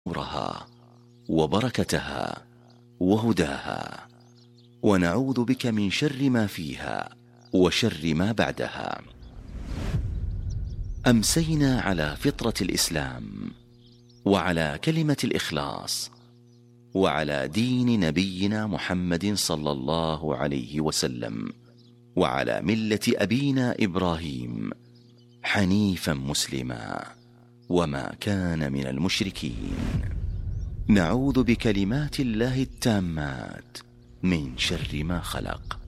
نورها وبركتها وهداها، ونعوذ بك من شر ما فيها وشر ما بعدها. أمسينا على فطرة الإسلام، وعلى كلمة الإخلاص، وعلى دين نبينا محمد صلى الله عليه وسلم، وعلى ملة أبينا إبراهيم حنيفا مسلما وما كان من المشركين. نعوذ بكلمات الله التامات من شر ما خلق.